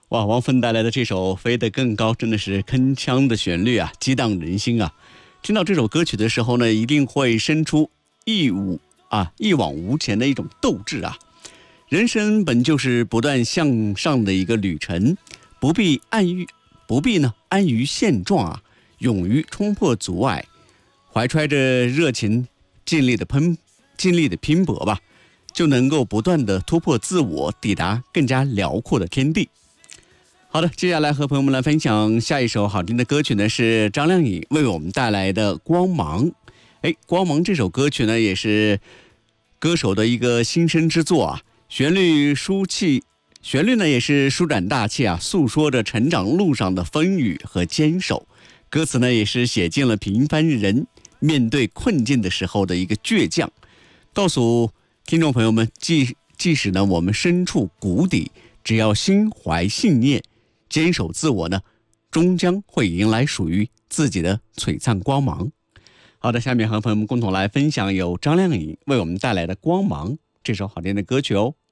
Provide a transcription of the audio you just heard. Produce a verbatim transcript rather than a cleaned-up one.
哇，王菲带来的这首《飞得更高》真的是铿锵的旋律啊，激荡人心啊！听到这首歌曲的时候呢，一定会生出一无啊一往无前的一种斗志啊！人生本就是不断向上的一个旅程，不必安于不必呢安于现状啊，勇于冲破阻碍，怀揣着热情，尽力的拼尽力的拼搏吧，就能够不断的突破自我，抵达更加辽阔的天地。好的，接下来和朋友们来分享下一首好听的歌曲呢，是张靓颖为我们带来的《光芒》。哎，《光芒》这首歌曲呢，也是歌手的一个新生之作啊，旋律舒气，旋律呢也是舒展大气啊，诉说着成长路上的风雨和坚守。歌词呢也是写尽了平凡人面对困境的时候的一个倔强，告诉听众朋友们，即即使呢我们身处谷底，只要心怀信念，坚守自我呢，终将会迎来属于自己的璀璨光芒。好的，下面和朋友们共同来分享由张靓颖为我们带来的《光芒》这首好听的歌曲哦。